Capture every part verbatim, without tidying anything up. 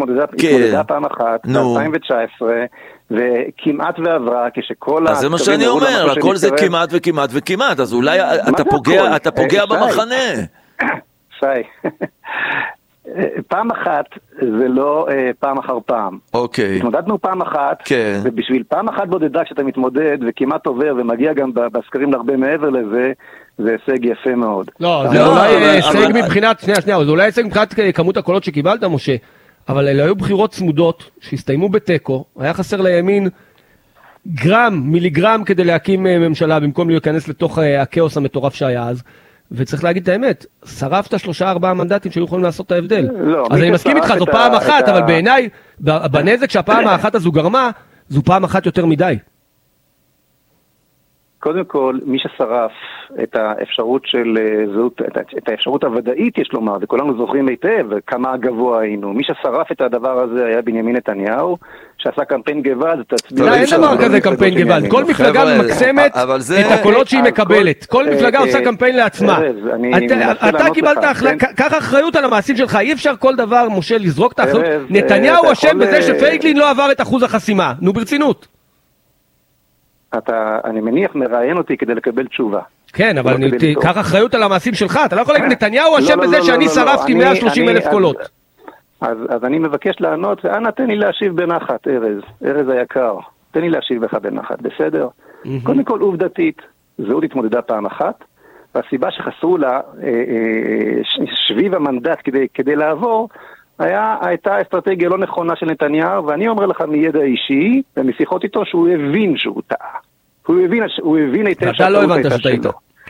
התמודדה פעם אחת, ב-אלפיים תשע עשרה, וכמעט ועברה, כשכל... אז זה מה שאני אומר, הכל זה כמעט וכמעט וכמעט, אז אולי אתה פוגע במחנה. שי, פעם אחת זה לא פעם אחר פעם. אוקיי. התמודדנו פעם אחת, ובשביל פעם אחת בודדה כשאתה מתמודד וכמעט עובר ומגיע גם בסקרים להרבה מעבר לזה, זה הישג יפה מאוד. לא, זה אולי הישג מבחינת, שנייה, שנייה, זה אולי הישג מבחינת כמות הקולות שקיבלת, משה, אבל אלה היו בחירות צמודות שהסתיימו בטקו, היה חסר לימין גרם, מיליגרם כדי להקים ממשלה במקום להיכנס לתוך הכאוס המטורף שהיה אז. וצריך להגיד את האמת, שרפת שלושה ארבעה מנדטים שהיו יכולים לעשות את ההבדל. לא, אז אני מסכים איתך, זו פעם אחת, אבל בעיניי, בנזק שהפעם האחת הזו גרמה, זו פעם אחת יותר מדי. קודם כל, מי ששרף את האפשרות של זאת, את האפשרות הוודאית יש לומר, וכולנו זוכרים היטב כמה גבוה היינו, מי ששרף את הדבר הזה היה בנימין נתניהו, שעשה קמפיין גוואלד, לא, אין דבר כזה קמפיין גוואלד, כל מפלגה ממקסמת את הקולות שהיא מקבלת, כל מפלגה עושה קמפיין לעצמה. אתה קיבלת, קח אחריות על המעשים שלך, אי אפשר כל דבר, משה, לזרוק את האחריות. נתניהו אשם בזה שפייגלין לא עבר את אחוז החסימה, נו ברצינות. אתה, אני מניח, מראיין אותי כדי לקבל תשובה. כן, אבל קח אחריות על המעשים שלך, אתה לא יכול להגיד, נתניהו אשם בזה שאני שרפתי מאה ושלושים אלף קולות. אז, אז אני מבקש לענות, ואנה, תן לי להשיב בנחת, ארז, ארז היקר, תן לי להשיב לך בנחת, בסדר? Mm-hmm. קודם כל, עובדתית, זהו התמודדה פעם אחת, והסיבה שחסרו לה, אה, אה, שביב המנדט כדי, כדי לעבור, היה, הייתה אסטרטגיה לא נכונה של נתניהו, ואני אומר לך מידע אישי, ומשיחות איתו, שהוא הבין שהוא טעה. הוא הבין, הוא הבין היטב אתה לא הבנת שטעית.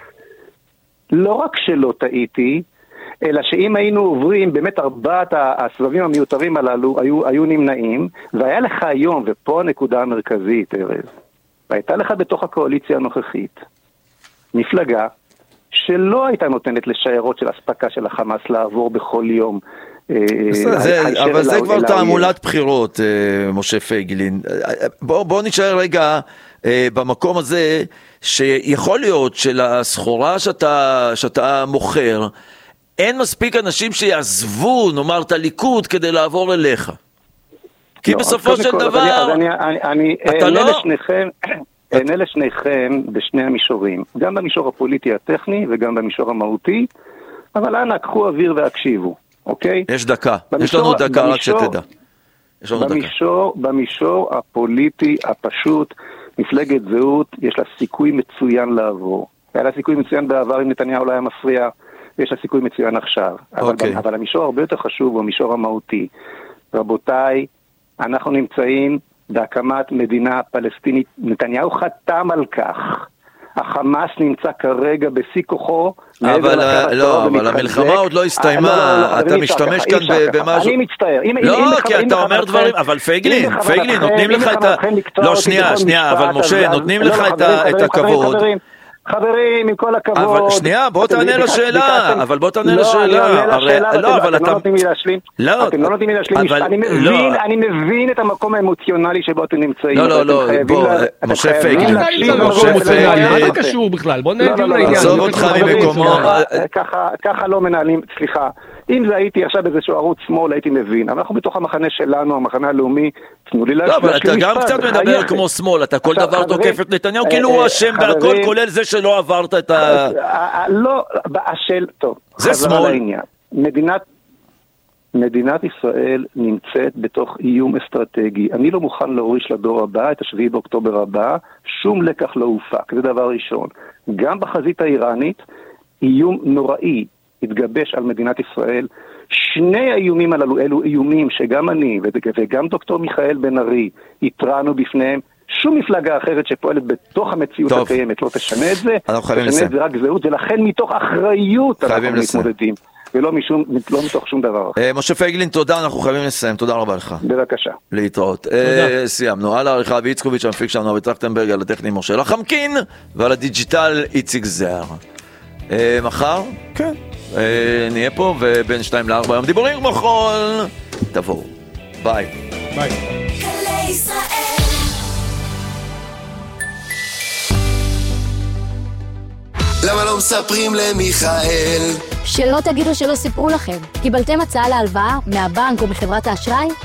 לא רק שלא טעיתי, אלא שאם היינו עוברים, באמת ארבעת הסבבים המיותרים הללו היו, היו נמנעים, והיה לך היום, ופה הנקודה המרכזית, ארז, והייתה לך בתוך הקואליציה הנוכחית, מפלגה שלא הייתה נותנת לשיירות של הספקה של החמאס לעבור בכל יום. אבל זה כבר תעמולת בחירות, משה פייגלין. בוא נשאר רגע במקום הזה, שיכול להיות שלסחורה שאתה מוכר, אין מספיק אנשים שיעזבו, נאמר, את הליכוד כדי לעבור אליך. כי בסופו של דבר, אתה לא... אענה לשניכם בשני המישורים, גם במישור הפוליטי הטכני וגם במישור המהותי, אבל אנא, קחו אוויר והקשיבו, אוקיי? יש דקה, יש לנו דקה רק שתדע. במישור, במישור הפוליטי הפשוט, מפלגת זהות, יש לה סיכוי מצוין לעבור. היה לה סיכוי מצוין בעבר אם נתניהו לא היה מפריע, ויש לה סיכוי מצוין עכשיו. אבל, אבל המישור הרבה יותר חשוב הוא המישור המהותי. רבותיי, אנחנו נמצאים בהקמת מדינה פלסטינית, נתניהו חתם על כך. החמאס נמצא כרגע בשיא כוחו. אבל לא, אבל המלחמה עוד לא הסתיימה, אתה משתמש כאן במשהו. אני מצטער. לא, כי אתה אומר דברים, אבל פייגלין, פייגלין, נותנים לך את ה... לא, שנייה, שנייה, אבל משה, נותנים לך את הכבוד. חברים, עם כל הכבוד. אבל שנייה, בוא תענה לשאלה, אבל בוא תענה לשאלה. לא, אבל אתה... אתם לא נותנים לי להשלים. לא, אתם לא נותנים לי להשלים. אני מבין את המקום האמוציונלי שבו אתם נמצאים. לא, לא, לא, בוא, משה פייגלין. מה זה קשור בכלל? בוא נהדים לעניין. עזוב אותך ממקומו. ככה לא מנהלים, סליחה. אם זה הייתי עכשיו באיזשהו ערוץ שמאל, הייתי מבין. אנחנו בתוך המחנה שלנו, המחנה הלאומי, תנו לי להשלים. לא, אבל אתה גם קצת מדבר כמו שמאל, אתה כל דבר תוקף את נתניהו, כאילו הוא אשם בהכל, כולל זה שלא עברת את ה... לא, השאל, טוב. זה שמאל. מדינת, מדינת ישראל נמצאת בתוך איום אסטרטגי. אני לא מוכן להוריש לדור הבא, את השביעי באוקטובר הבא, שום לקח לא הופק, זה דבר ראשון. גם בחזית האיראנית, איום נוראי התגבש על מדינת ישראל. שני האיומים הללו, אלו איומים שגם אני וגם דוקטור מיכאל בן ארי התרענו בפניהם. שום מפלגה אחרת שפועלת בתוך המציאות טוב. הקיימת לא תשנה את זה, תשנה את זה רק זהות, ולכן מתוך אחריות אנחנו מתמודדים, ולא משום, לא מתוך שום דבר אחר. משה פייגלין, תודה, אנחנו חייבים לסיים, תודה רבה לך. בבקשה. להתראות. סיימנו, על העריכה ואיצקוביץ' המפיק שלנו בטרכטנברג, על הטכני משה לחמקין, ועל הדיג'יטל איציק זהר. מחר? כן. נהיה פה, ובין שתיים לארבע היום דיבורים כמו חול, תבואו. ביי. ביי. למה לא מספרים למיכאל? שלא תגידו שלא סיפרו לכם. קיבלתם הצעה להלוואה מהבנק או מחברת האשראי?